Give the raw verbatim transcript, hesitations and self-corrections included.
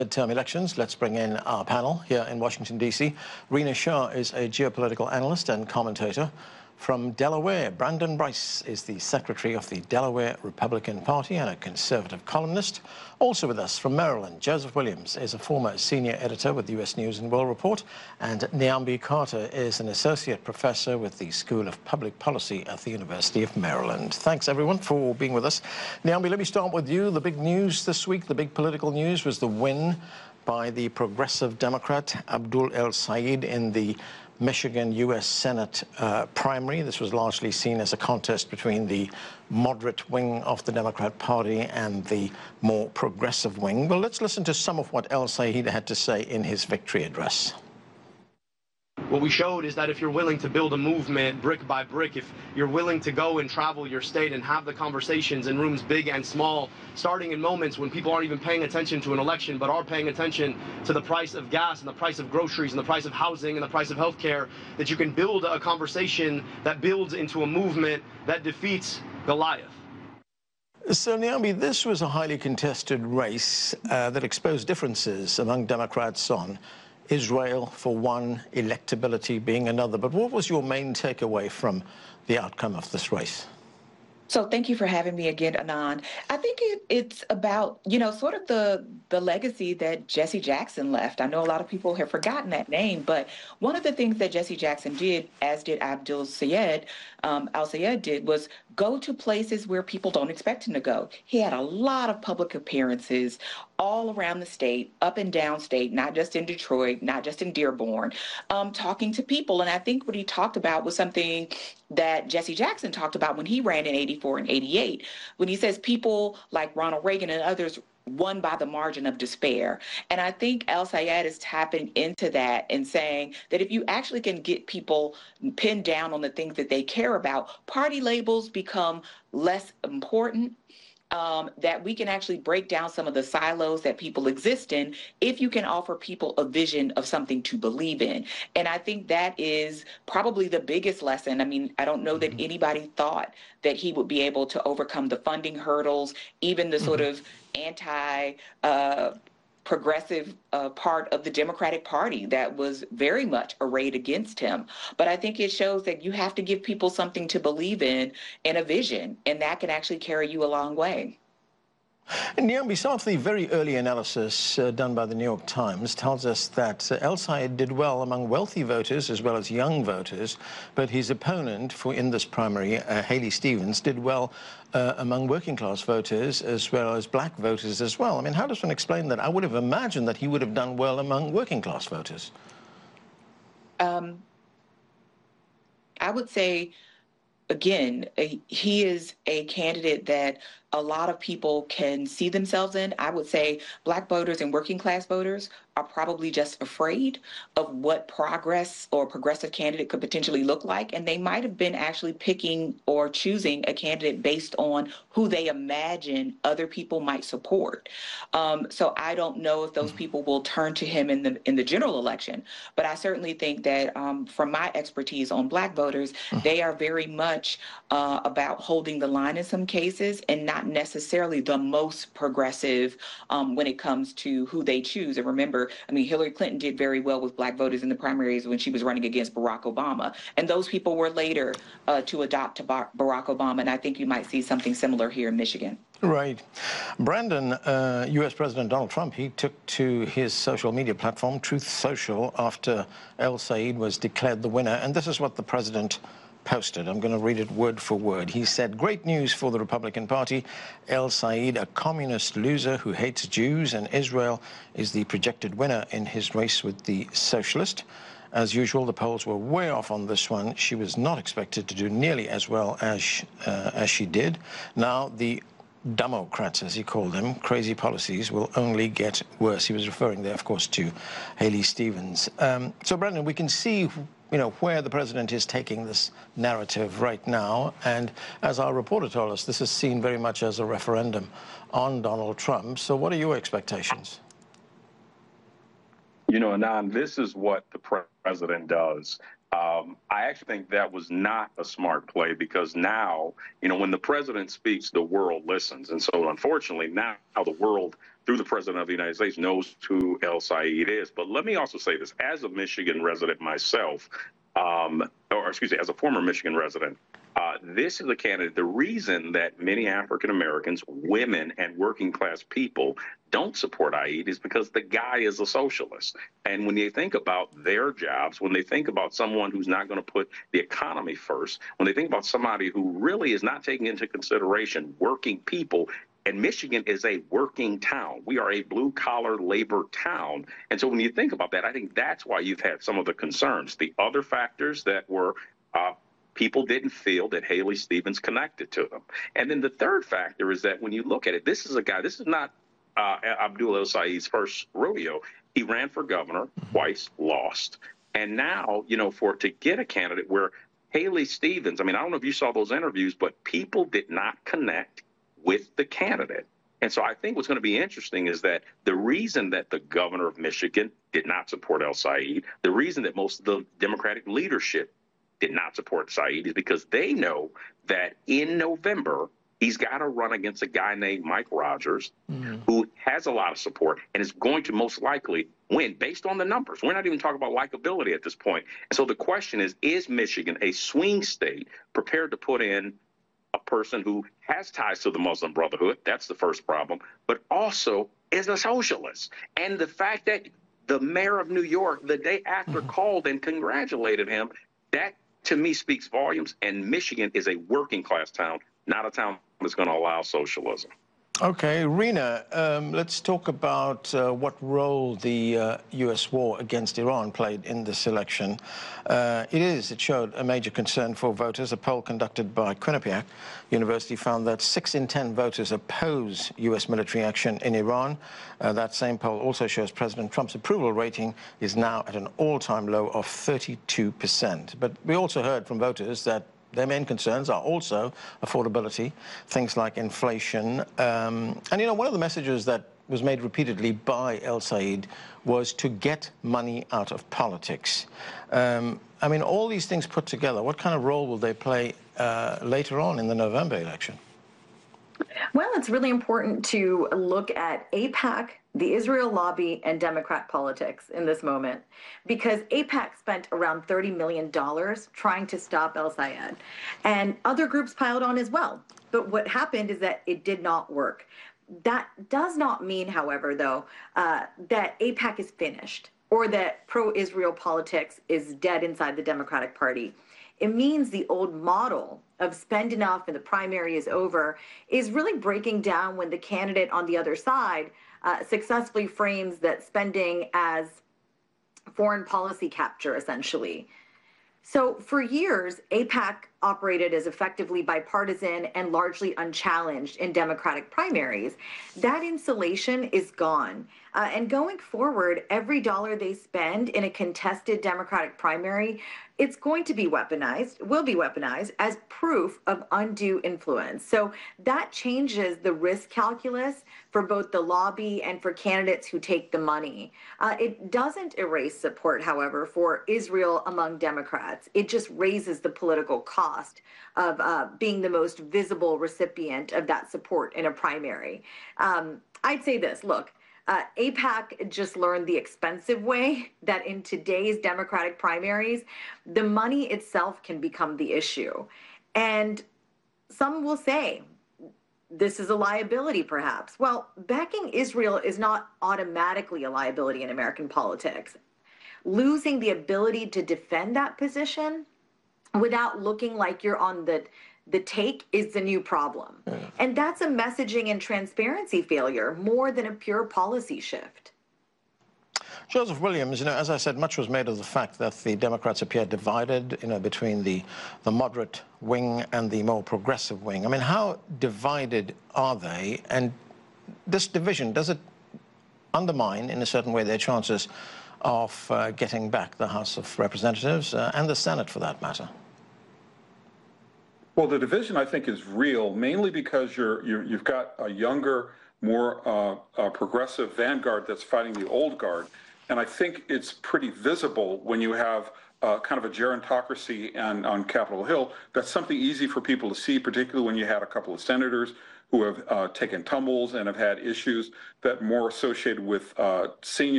Midterm elections. Let's bring in our panel here in Washington, D C Rina Shah is a geopolitical analyst and commentator. From Delaware, Brandon Bryce is the secretary of the Delaware Republican Party and a conservative columnist. Also with us from Maryland, Joseph Williams is a former senior editor with U S News and World Report, and Niambi Carter is an associate professor with the School of Public Policy at the University of Maryland. Thanks, everyone, for being with us. Niambi, let me start with you. The big news this week, the big political news, was the win by the progressive Democrat Abdul El-Sayed in the Michigan U S Senate uh, primary. This was largely seen as a contest between the moderate wing of the Democrat Party and the more progressive wing. Well, let's listen to some of what El-Sayed had to say in his victory address. What we showed is that if you're willing to build a movement brick by brick, if you're willing to go and travel your state and have the conversations in rooms big and small, starting in moments when people aren't even paying attention to an election, but are paying attention to the price of gas and the price of groceries and the price of housing and the price of healthcare, that you can build a conversation that builds into a movement that defeats Goliath. So, Niambi, this was a highly contested race uh, that exposed differences among Democrats on Israel for one, electability being another. But what was your main takeaway from the outcome of this race? So thank you for having me again, Anand. I think it, it's about, you know, sort of the the legacy that Jesse Jackson left. I know a lot of people have forgotten that name, but one of the things that Jesse Jackson did, as did Abdul Sayed, um, Al-Sayed did, was go to places where people don't expect him to go. He had a lot of public appearances all around the state, up and down state, not just in Detroit, not just in Dearborn, um, talking to people. And I think what he talked about was something that Jesse Jackson talked about when he ran in eighty-four and eighty-eight, when he says people like Ronald Reagan and others won by the margin of despair. And I think El-Sayed is tapping into that and saying that if you actually can get people pinned down on the things that they care about, party labels become less important. Um, that we can actually break down some of the silos that people exist in if you can offer people a vision of something to believe in. And I think that is probably the biggest lesson. I mean, I don't know that anybody thought that he would be able to overcome the funding hurdles, even the sort of anti uh, progressive uh, part of the Democratic Party that was very much arrayed against him. But I think it shows that you have to give people something to believe in and a vision, and that can actually carry you a long way. And Niambi, some of the very early analysis uh, done by the New York Times tells us that uh, El-Sayed did well among wealthy voters as well as young voters, but his opponent for in this primary, uh, Haley Stevens, did well uh, among working class voters as well as black voters as well. I mean, how does one explain that? I would have imagined that he would have done well among working class voters. Um, I would say, again, a, he is a candidate that a lot of people can see themselves in. I would say black voters and working class voters are probably just afraid of what progress or progressive candidate could potentially look like. And they might have been actually picking or choosing a candidate based on who they imagine other people might support. Um, so I don't know if those people will turn to him in the in the general election. But I certainly think that um, from my expertise on black voters, they are very much uh, about holding the line in some cases and not necessarily the most progressive um, when it comes to who they choose. And remember, I mean, Hillary Clinton did very well with black voters in the primaries when she was running against Barack Obama. And those people were later uh, to adopt to Barack Obama. And I think you might see something similar here in Michigan. Right. Brandon, uh, U S President Donald Trump, he took to his social media platform, Truth Social, after El-Sayed was declared the winner. And this is what the president posted. I'm going to read it word for word. He said, "Great news for the Republican Party. El-Sayed, a communist loser who hates Jews and Israel, is the projected winner in his race with the socialist. As usual, the polls were way off on this one. She was not expected to do nearly as well as, uh, as she did. Now, the Democrats, as he called them, crazy policies will only get worse." He was referring there, of course, to Haley Stevens. Um, so, Brandon, we can see, you know, where the president is taking this narrative right now. And as our reporter told us, this is seen very much as a referendum on Donald Trump. So what are your expectations? You know, Anand, this is what the president does. Um, I actually think that was not a smart play, because now, you know, when the president speaks, the world listens. And so, unfortunately, now the world through the President of the United States, knows who El Sayed is. But let me also say this. As a Michigan resident myself, um, or excuse me, as a former Michigan resident, uh, this is a candidate. The reason that many African Americans, women, and working class people don't support Aid is because the guy is a socialist. And when they think about their jobs, when they think about someone who's not going to put the economy first, when they think about somebody who really is not taking into consideration working people, and Michigan is a working town. We are a blue-collar labor town. And so when you think about that, I think that's why you've had some of the concerns. The other factors that were uh, people didn't feel that Haley Stevens connected to them. And then the third factor is that when you look at it, this is a guy, this is not uh, Abdul El Sayed's first rodeo. He ran for governor twice, lost. And now, you know, for to get a candidate where Haley Stevens, I mean, I don't know if you saw those interviews, but people did not connect with the candidate. And so I think what's going to be interesting is that the reason that the governor of Michigan did not support El Sayed, the reason that most of the Democratic leadership did not support Sayed is because they know that in November, he's got to run against a guy named Mike Rogers, mm-hmm. who has a lot of support and is going to most likely win based on the numbers. We're not even talking about likability at this point. And so the question is, is Michigan, a swing state, prepared to put in a person who has ties to the Muslim Brotherhood? That's the first problem, but also is a socialist. And the fact that the mayor of New York, the day after, mm-hmm. called and congratulated him, that to me speaks volumes. And Michigan is a working class town, not a town that's going to allow socialism. Okay, Rena, um, let's talk about uh, what role the uh, U S war against Iran played in this election. Uh, it is, it showed a major concern for voters. A poll conducted by Quinnipiac University found that six in ten voters oppose U S military action in Iran. Uh, that same poll also shows President Trump's approval rating is now at an all-time low of thirty-two percent. But we also heard from voters that their main concerns are also affordability, things like inflation. Um, and, you know, one of the messages that was made repeatedly by El Sayed was to get money out of politics. Um, I mean, all these things put together, what kind of role will they play uh, later on in the November election? Well, it's really important to look at AIPAC, the Israel lobby, and Democrat politics in this moment, because AIPAC spent around thirty million dollars trying to stop El Sayed, and other groups piled on as well. But what happened is that it did not work. That does not mean, however, though, uh, that AIPAC is finished or that pro-Israel politics is dead inside the Democratic Party. It means the old model of spend enough and the primary is over is really breaking down when the candidate on the other side uh, successfully frames that spending as foreign policy capture, essentially. So for years, AIPAC operated as effectively bipartisan and largely unchallenged in Democratic primaries. That insulation is gone. Uh, and going forward, every dollar they spend in a contested Democratic primary, it's going to be weaponized, will be weaponized as proof of undue influence. So that changes the risk calculus for both the lobby and for candidates who take the money. Uh, it doesn't erase support, however, for Israel among Democrats. It just raises the political cost of uh, being the most visible recipient of that support in a primary. Um, I'd say this, look, Uh, AIPAC just learned the expensive way that in today's Democratic primaries, the money itself can become the issue. And some will say this is a liability, perhaps. Well, backing Israel is not automatically a liability in American politics. Losing the ability to defend that position without looking like you're on the The take is the new problem. Yeah. And that's a messaging and transparency failure more than a pure policy shift. Joseph Williams, you know, as I said, much was made of the fact that the Democrats appear divided, you know, between the, the moderate wing and the more progressive wing. I mean, how divided are they? And this division, does it undermine, in a certain way, their chances of uh, getting back the House of Representatives uh, and the Senate, for that matter? Well, the division, I think, is real, mainly because you're, you're, you've got a younger, more uh, uh, progressive vanguard that's fighting the old guard. And I think it's pretty visible when you have uh, kind of a gerontocracy and, on Capitol Hill. That's something easy for people to see, particularly when you had a couple of senators who have uh, taken tumbles and have had issues that more associated with uh, senior